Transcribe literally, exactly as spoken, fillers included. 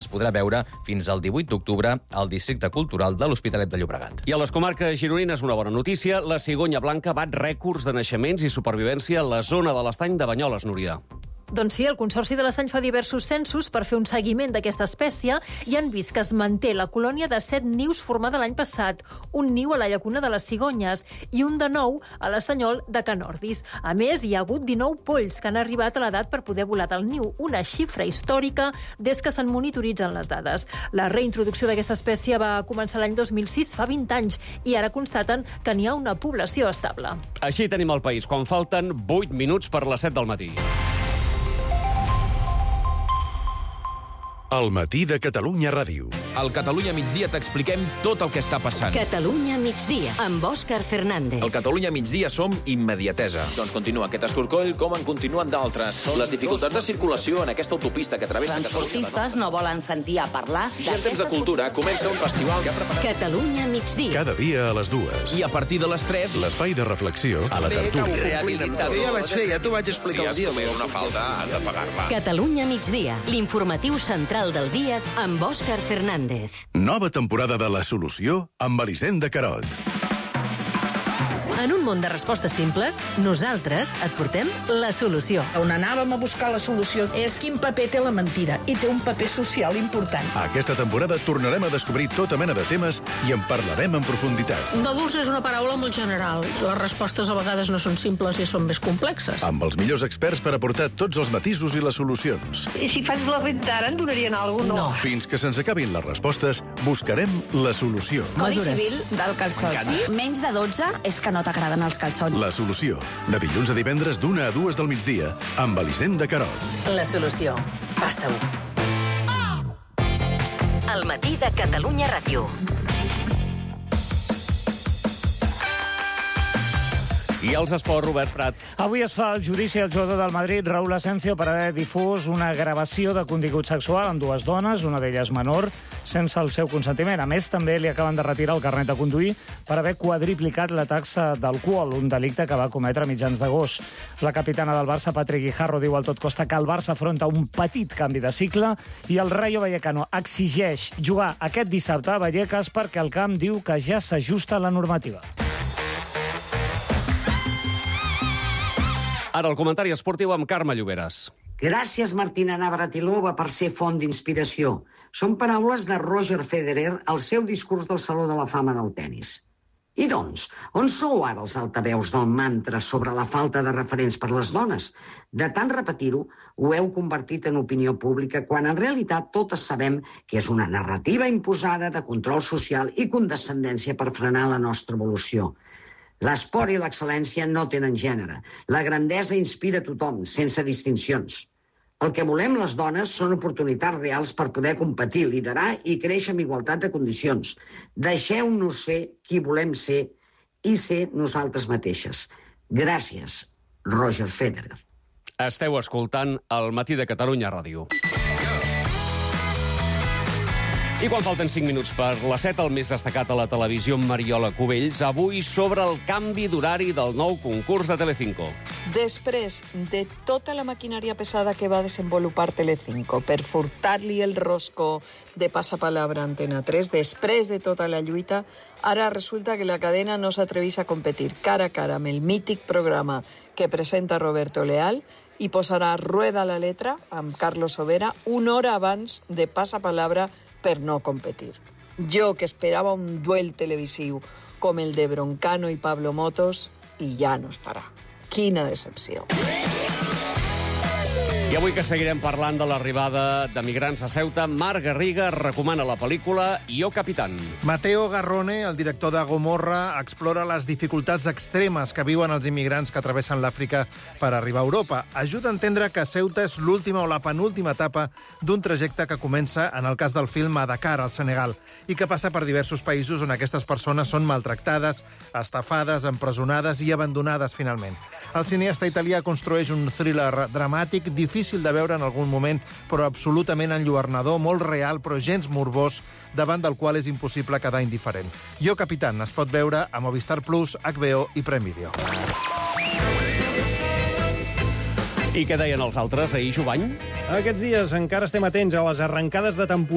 es podrà veure fins al divuit d'octubre al Districte Cultural de l'Hospitalet de Llobregat. I a les comarques gironines una bona notícia. La cigonya blanca bat rècords de naixements i supervivència a la zona de l'estany de Banyoles, Núria. Doncs sí, el Consorci de l'Estany fa diversos censos per fer un seguiment d'aquesta espècie i han vist que es manté la colònia de set nius formada l'any passat, un niu a la llacuna de les Cigonyes i un de nou a l'estanyol de Can Ordis. A més, hi ha hagut dinou polls que han arribat a l'edat per poder volar del niu, una xifra històrica des que se'n monitoritzen les dades. La reintroducció d'aquesta espècie va començar l'any dos mil sis, fa vint anys, i ara constaten que n'hi ha una població estable. Així tenim el país, quan falten vuit minuts per les set del matí. El matí de Catalunya Ràdio. Al Catalunya Migdia t'expliquem tot el que està passant. Catalunya Migdia, amb Òscar Fernández. Al Catalunya Migdia som immediatesa. Doncs continua aquest escorcoll com en continuen d'altres. Les dificultats de circulació en aquesta autopista que travessa... Els transportistes no volen sentir a parlar... I en temps de cultura comença un festival que ha preparat... Catalunya Migdia. Cada dia a les dues. I a partir de les tres... L'espai de reflexió a la tertúlia. Bé, ja vaig fer, ja t'ho vaig explicar. Si has comès una falta, has de pagar-la. Catalunya Migdia, l'informatiu central del dia amb Òscar Fernández. Nova temporada de La Solució amb Elisenda Carot. En un món de respostes simples, nosaltres et portem la solució. On anàvem a buscar la solució és quin paper té la mentida, i té un paper social important. Aquesta temporada tornarem a descobrir tota mena de temes i en parlarem en profunditat. D'adults és una paraula molt general. Les respostes a vegades no són simples i són més complexes. Amb els millors experts per aportar tots els matisos i les solucions. I si faig la renta ara en donarien alguna cosa? No. Fins que se'ns acabin les respostes, buscarem la solució. Codi civil del calçot. Sí? Menys de dotze és que no t'agraden els calçots. La Solució, de dilluns a divendres d'una a dues del migdia, amb Elisenda Carot. La solució. Passa-ho. El matí de Catalunya Ràdio. I els esports, Robert Prat. Avui es fa el judici al jugador del Madrid, Raúl Asensio, per haver difús una gravació de contingut sexual amb dues dones, una d'elles menor, sense el seu consentiment. A més, també li acaben de retirar el carnet de conduir per haver quadriplicat la taxa d'alcohol, un delicte que va cometre a mitjans d'agost. La capitana del Barça, Patrick Guijarro, diu al Tot Costa que el Barça afronta un petit canvi de cicle i el Rayo Vallecano exigeix jugar aquest dissabte a Vallecas perquè el camp diu que ja s'ajusta a la normativa. Ara el comentari esportiu amb Carme Lloberes. Gràcies, Martina Navratilova, per ser font d'inspiració. Són paraules de Roger Federer al seu discurs del Saló de la Fama del Tenis. I doncs, on sou ara els altaveus del mantra sobre la falta de referents per les dones? De tant repetir-ho, ho heu convertit en opinió pública, quan en realitat totes sabem que és una narrativa imposada de control social i condescendència per frenar la nostra evolució. L'esport i l'excel·lència no tenen gènere. La grandesa inspira tothom, sense distincions. El que volem les dones són oportunitats reals per poder competir, liderar i créixer amb igualtat de condicions. Deixeu-nos ser qui volem ser i ser nosaltres mateixes. Gràcies, Roger Federer. Esteu escoltant el matí de Catalunya Ràdio. I quan falten cinc minuts per les set, el més destacat a la televisió, Mariola Cubells, avui sobre el canvi d'horari del nou concurs de Telecinco. Després de tota la maquinària pesada que va desenvolupar Telecinco per furtar-li el rosco de Passapalabra a Antena tres, després de tota la lluita, ara resulta que la cadena no s'atreveix a competir cara a cara amb el mític programa que presenta Roberto Leal i posarà Rueda la letra amb Carlos Sobera una hora abans de Passapalabra per no competir. Jo, que esperava un duel televisiu com el de Broncano i Pablo Motos, i ja no estarà. Quina decepció. I avui que seguirem parlant de l'arribada de migrants a Ceuta, Marc Garriga recomana la pel·lícula Yo Capitán. Mateo Garrone, el director de Gomorra, explora les dificultats extremes que viuen els immigrants que travessen l'Àfrica per arribar a Europa. Ajuda a entendre que Ceuta és l'última o la penúltima etapa d'un trajecte que comença, en el cas del film, a Dakar, al Senegal, i que passa per diversos països on aquestes persones són maltractades, estafades, empresonades i abandonades finalment. El cineasta italià construeix un thriller dramàtic, difícil de veure en algun moment, però absolutament enlluernador, molt real, però gens morbós, davant del qual és impossible quedar indiferent. Yo Capitán es pot veure a Movistar Plus, H B O i Prime Video. I què deien els altres ahir, Jovany? Aquests dies encara estem atents a les arrencades de temporada